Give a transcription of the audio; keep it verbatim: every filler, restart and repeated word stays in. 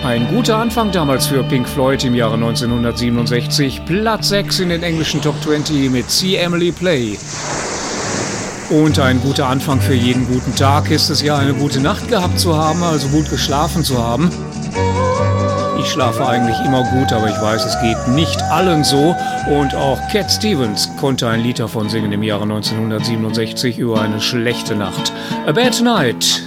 Ein guter Anfang damals für Pink Floyd im Jahre neunzehnhundertsiebenundsechzig. Platz sechs in den englischen Top zwanzig mit See Emily Play. Und ein guter Anfang für jeden guten Tag ist es ja, eine gute Nacht gehabt zu haben, also gut geschlafen zu haben. Ich schlafe eigentlich immer gut, aber ich weiß, es geht nicht allen so. Und auch Cat Stevens konnte ein Lied davon singen im Jahre neunzehnhundertsiebenundsechzig über eine schlechte Nacht. A Bad Night.